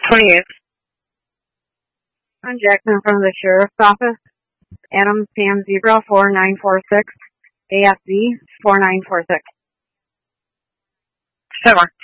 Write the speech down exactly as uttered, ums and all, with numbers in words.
twenty-eight. On Jackson from the Sheriff's Office. Adam Sam Zebra four nine four six. A F Z four nine four six. Summer.